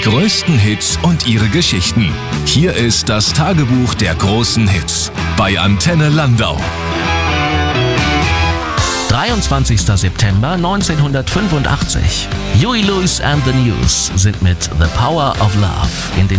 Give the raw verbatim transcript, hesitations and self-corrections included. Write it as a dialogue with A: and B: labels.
A: größten Hits und ihre Geschichten. Hier ist das Tagebuch der großen Hits bei Antenne Landau.
B: dreiundzwanzigster September neunzehnhundertfünfundachtzig. Huey Lewis and the News sind mit The Power of Love in den